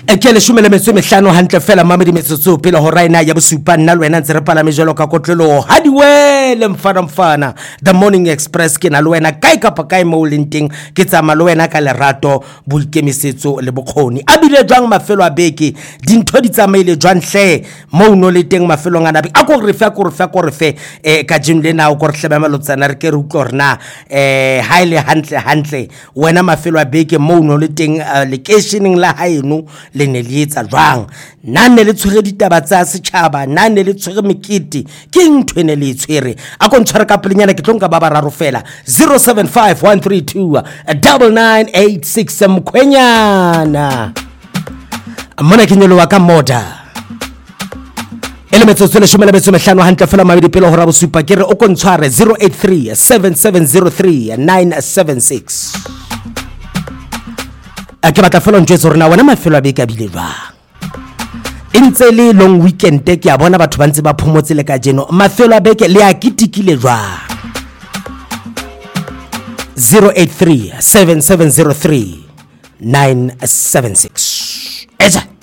ke le shumele metso mehlano hantle fela mamedi metsotso pele ho raina ya bosupa nna lwena ntse re palame jalo ka kotlelo ha di wele mfana the morning express ke na lwena kae kapa kae mo lenteng ke tsama lwena ka lerato boikemisetso le bokgoni a bile jwang mafelo a beke dintho di tsamaile jwang hle mo no le teng mafelo ngana be a ko re fe ka jin le na o go re hleba lotsana re ke re utlwa rena highly hantle wena mafelo a beke mo no le teng locationing la haeno le ne le etsa jwang nane le tshwere ditaba tsa setšhaba nane le tshwere mekete ke ntwe ne le tshwere a go ntshware ka pelenyana ke tlonka ba bararo fela 0751329986 mkhwenyana mona ke nyolo wa ka moda ele metsotso le shumela betso mehlano hantle fela mabedi pele ho ra bosupa ke re o ko ntshware 0837703976 ke batla fela ntjwetsa rena wena mafelo a beke a bile jwang ntse le long weekend ke a bona batho ba ntse ba phomotse le ka jeno mafelo a beke le a kitikile jwang 0837703976 eja